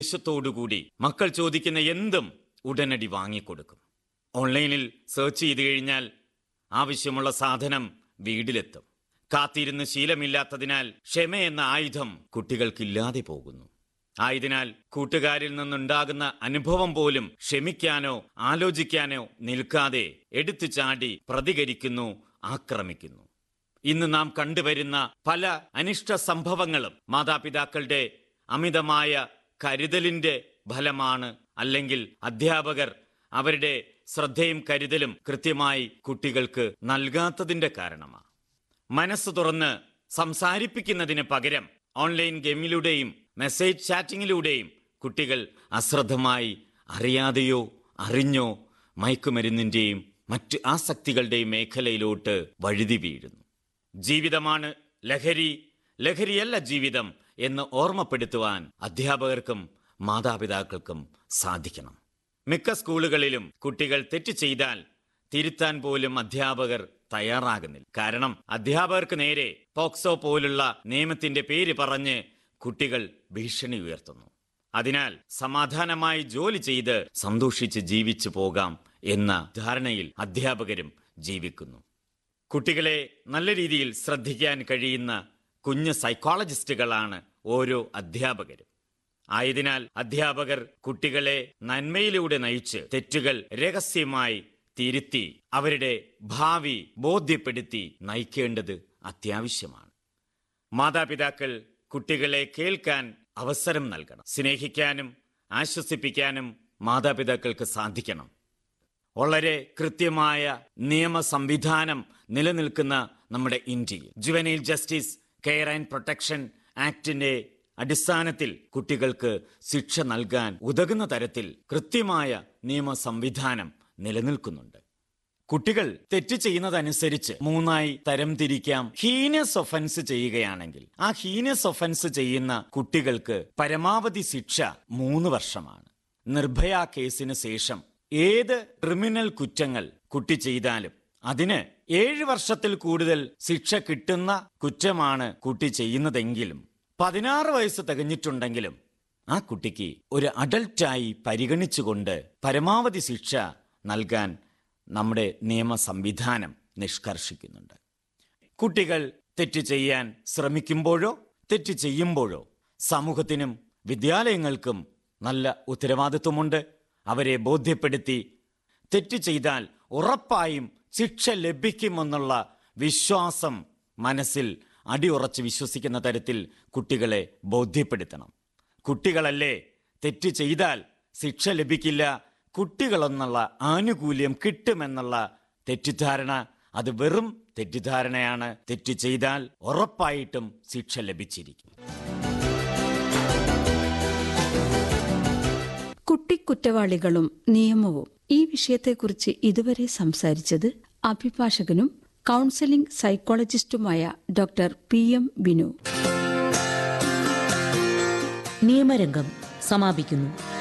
ത്തോടുകൂടി മക്കൾ ചോദിക്കുന്ന എന്തും ഉടനടി വാങ്ങിക്കൊടുക്കും. ഓൺലൈനിൽ സെർച്ച് ചെയ്ത് കഴിഞ്ഞാൽ ആവശ്യമുള്ള സാധനം വീട്ടിലെത്തും. കാത്തിരുന്ന് ശീലമില്ലാത്തതിനാൽ ക്ഷമയെന്ന ആയുധം കുട്ടികൾക്കില്ലാതെ പോകുന്നു. ആയതിനാൽ കൂട്ടുകാരിൽ നിന്നുണ്ടാകുന്ന അനുഭവം പോലും ക്ഷമിക്കാനോ ആലോചിക്കാനോ നിൽക്കാതെ എടുത്തു ചാടി പ്രതികരിക്കുന്നു, ആക്രമിക്കുന്നു. ഇന്ന് നാം കണ്ടുവരുന്ന പല അനിഷ്ട സംഭവങ്ങളും മാതാപിതാക്കളുടെ അമിതമായ കരുതലിന്റെ ഫലമാണ്. അല്ലെങ്കിൽ അധ്യാപകർ അവരുടെ ശ്രദ്ധയും കരുതലും കൃത്യമായി കുട്ടികൾക്ക് നൽകാത്തതിന്റെ കാരണമാണ്. മനസ്സ് തുറന്ന് സംസാരിപ്പിക്കുന്നതിന് പകരം ഓൺലൈൻ ഗെയിമിലൂടെയും മെസ്സേജ് ചാറ്റിങ്ങിലൂടെയും കുട്ടികൾ അശ്രദ്ധമായി അറിയാതെയോ അറിഞ്ഞോ മയക്കുമരുന്നിന്റെയും മറ്റ് ആസക്തികളുടെയും മേഖലയിലോട്ട് വഴുതി വീഴുന്നു. ജീവിതമാണ് ലഹരി, ലഹരിയല്ല ജീവിതം എന്ന് ഓർമ്മപ്പെടുത്തുവാൻ അധ്യാപകർക്കും മാതാപിതാക്കൾക്കും സാധിക്കണം. മിക്ക സ്കൂളുകളിലും കുട്ടികൾ തെറ്റ് ചെയ്താൽ തിരുത്താൻ പോലും അധ്യാപകർ തയ്യാറാകുന്നില്ല. കാരണം അധ്യാപകർക്ക് നേരെ പോക്സോ പോലുള്ള നിയമത്തിന്റെ പേര് പറഞ്ഞ് കുട്ടികൾ ഭീഷണി ഉയർത്തുന്നു. അതിനാൽ സമാധാനമായി ജോലി ചെയ്ത് സന്തോഷിച്ച് ജീവിച്ചു പോകാം എന്ന ധാരണയിൽ അധ്യാപകരും ജീവിക്കുന്നു. കുട്ടികളെ നല്ല രീതിയിൽ ശ്രദ്ധിക്കാൻ കഴിയുന്ന കുഞ്ഞ് സൈക്കോളജിസ്റ്റുകളാണ് ഓരോ അധ്യാപകരും. ആയതിനാൽ അധ്യാപകർ കുട്ടികളെ നന്മയിലൂടെ നയിച്ച് തെറ്റുകൾ രഹസ്യമായി തിരുത്തി അവരുടെ ഭാവി ബോധ്യപ്പെടുത്തി നയിക്കേണ്ടത് അത്യാവശ്യമാണ്. മാതാപിതാക്കൾ കുട്ടികളെ കേൾക്കാൻ അവസരം നൽകണം. സ്നേഹിക്കാനും ആശ്വസിപ്പിക്കാനും മാതാപിതാക്കൾക്ക് സാധിക്കണം. വളരെ കൃത്യമായ നിയമ സംവിധാനം നിലനിൽക്കുന്ന നമ്മുടെ ഇന്ത്യയിൽ juvenile justice care and protection ആക്ടിന്റെ അടിസ്ഥാനത്തിൽ കുട്ടികൾക്ക് ശിക്ഷ നൽകാൻ ഉതകുന്ന തരത്തിൽ കൃത്യമായ നിയമ സംവിധാനം നിലനിൽക്കുന്നുണ്ട്. കുട്ടികൾ തെറ്റ് ചെയ്യുന്നതനുസരിച്ച് 3 തരംതിരിക്കാം. ഹീനസ് ഒഫൻസ് ചെയ്യുകയാണെങ്കിൽ ആ ഹീനസ് ഒഫൻസ് ചെയ്യുന്ന കുട്ടികൾക്ക് പരമാവധി ശിക്ഷ 3 വർഷമാണ്. നിർഭയ കേസിന് ശേഷം ഏത് ക്രിമിനൽ കുറ്റങ്ങൾ കുട്ടി ചെയ്താലും അതിന് 7 വർഷത്തിൽ കൂടുതൽ ശിക്ഷ കിട്ടുന്ന കുറ്റമാണ് കുട്ടി ചെയ്യുന്നതെങ്കിലും 16 വയസ്സ് തികഞ്ഞിട്ടുണ്ടെങ്കിലും ആ കുട്ടിക്ക് ഒരു അഡൽട്ടായി പരിഗണിച്ചുകൊണ്ട് പരമാവധി ശിക്ഷ നൽകാൻ നമ്മുടെ നിയമ സംവിധാനം നിഷ്കർഷിക്കുന്നുണ്ട്. കുട്ടികൾ തെറ്റ് ചെയ്യാൻ ശ്രമിക്കുമ്പോഴോ തെറ്റ് ചെയ്യുമ്പോഴോ സമൂഹത്തിനും വിദ്യാലയങ്ങൾക്കും നല്ല ഉത്തരവാദിത്വമുണ്ട്. അവരെ ബോധ്യപ്പെടുത്തി തെറ്റ് ചെയ്താൽ ഉറപ്പായും ശിക്ഷ ലഭിക്കുമെന്നുള്ള വിശ്വാസം മനസ്സിൽ അടിയുറച്ച് വിശ്വസിക്കുന്ന തരത്തിൽ കുട്ടികളെ ബോധ്യപ്പെടുത്തണം. കുട്ടികളല്ലേ തെറ്റ് ചെയ്താൽ ശിക്ഷ ലഭിക്കില്ല, കുട്ടികളെന്നുള്ള ആനുകൂല്യം കിട്ടുമെന്നുള്ള തെറ്റിദ്ധാരണ അത് വെറും തെറ്റിദ്ധാരണയാണ്. തെറ്റ് ചെയ്താൽ ഉറപ്പായിട്ടും ശിക്ഷ ലഭിച്ചിരിക്കും. കുട്ടിക്കുറ്റവാളികളും നിയമവും ഈ വിഷയത്തെക്കുറിച്ച് ഇതുവരെ സംസാരിച്ചത് അഭിഭാഷകനും കൗൺസിലിംഗ് സൈക്കോളജിസ്റ്റുമായ ഡോക്ടർ PM ബിനു. നിയമരംഗം സമാപിക്കുന്നു.